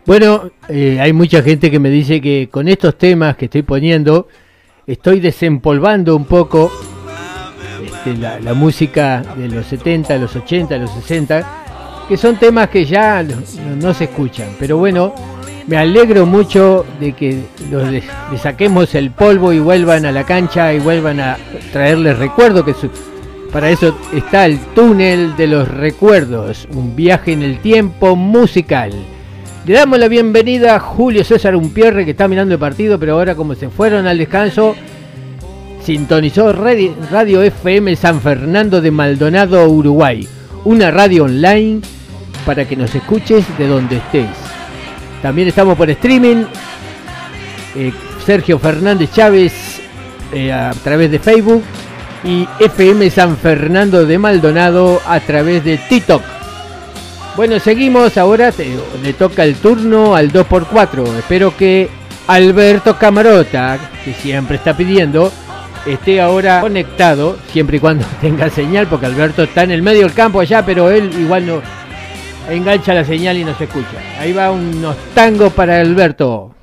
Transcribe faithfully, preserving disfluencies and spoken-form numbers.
Bueno, eh, hay mucha gente que me dice que con estos temas que estoy poniendo estoy desempolvando un poco este, la, la música de los setenta, los ochenta, los sesenta, que son temas que ya no, no se escuchan. Pero bueno, me alegro mucho de que los les, les saquemos el polvo y vuelvan a la cancha y vuelvan a traerles recuerdo, que su, para eso está el túnel de los recuerdos, un viaje en el tiempo musical. Le damos la bienvenida a Julio César Umpierre, que está mirando el partido, pero ahora como se fueron al descanso, sintonizó Radio, Radio F M San Fernando de Maldonado, Uruguay, una radio online para que nos escuches de donde estés. También estamos por streaming, eh, Sergio Fernández Chávez eh, a través de Facebook y F M San Fernando de Maldonado a través de TikTok. Bueno, seguimos, ahora te, le toca el turno al dos por cuatro. Espero que Alberto Camarota, que siempre está pidiendo, esté ahora conectado, siempre y cuando tenga señal, porque Alberto está en el medio del campo allá, pero él igual no engancha la señal y no se escucha. Ahí va unos tangos para Alberto.